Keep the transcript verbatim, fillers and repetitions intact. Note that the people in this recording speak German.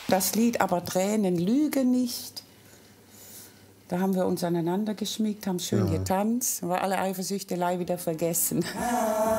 Das Lied Aber Tränen lügen nicht. Da haben wir uns aneinander geschmiegt, haben schön Ja. getanzt, haben wir alle Eifersüchtelei wieder vergessen.